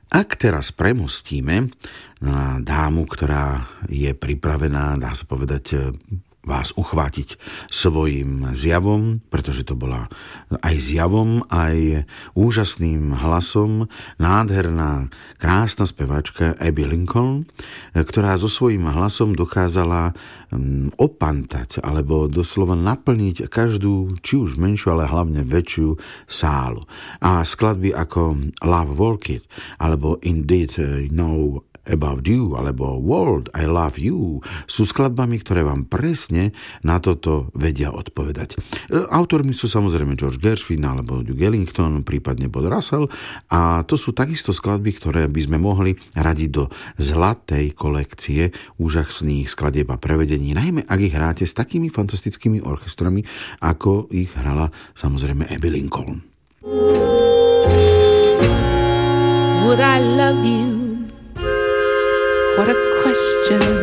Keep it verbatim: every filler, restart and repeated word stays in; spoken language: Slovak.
Ak teraz premostíme na dámu, ktorá je pripravená, dá sa povedať, vás uchvátiť svojim zjavom, pretože to bola aj zjavom, aj úžasným hlasom nádherná, krásna speváčka Abby Lincoln, ktorá so svojím hlasom dokázala opantať alebo doslova naplniť každú, či už menšiu, ale hlavne väčšiu sálu. A skladby ako Love Walk It, alebo Indeed No About You, alebo World, I Love You sú skladbami, ktoré vám presne na toto vedia odpovedať. Autormi sú samozrejme George Gershwin alebo Duke Ellington, prípadne Bob Russell, a to sú takisto skladby, ktoré by sme mohli radiť do zlatej kolekcie úžasných skladieb a prevedení, najmä ak ich hráte s takými fantastickými orchestrami, ako ich hrala samozrejme Abby Lincoln. Would I love you? What a question.